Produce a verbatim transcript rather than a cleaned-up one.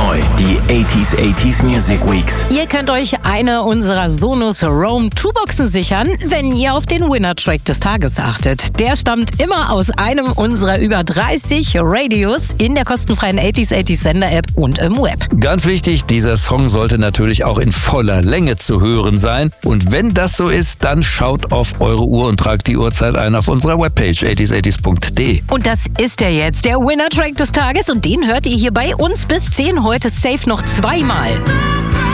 Neu, die achtziger achtziger Music Weeks. Ihr könnt euch eine unserer Sonos Roam zwei Boxen sichern, wenn ihr auf den Winner-Track des Tages achtet. Der stammt immer aus einem unserer über dreißig Radios in der kostenfreien achtziger achtziger Sender-App und im Web. Ganz wichtig, dieser Song sollte natürlich auch in voller Länge zu hören sein. Und wenn das so ist, dann schaut auf eure Uhr und tragt die Uhrzeit ein auf unserer Webpage achtziger achtziger punkt de. Und das ist er jetzt, der Winner-Track des Tages. Und den hört ihr hier bei uns bis zehn heute safe noch zweimal.